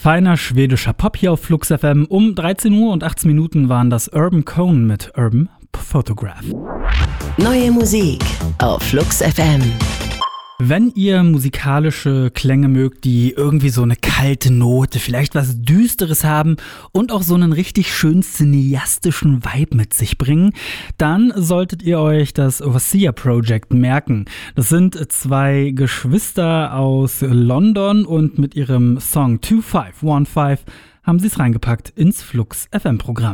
Feiner schwedischer Pop hier auf Flux FM. Um 13 Uhr und 18 Minuten waren das Urban Cone mit Urban Photograph. Neue Musik auf Flux FM. Wenn ihr musikalische Klänge mögt, die irgendwie so eine kalte Note, vielleicht was Düsteres haben und auch so einen richtig schön cineastischen Vibe mit sich bringen, dann solltet ihr euch das Overseer Project merken. Das sind zwei Geschwister aus London und mit ihrem Song 2515 haben sie es reingepackt ins Flux FM Programm.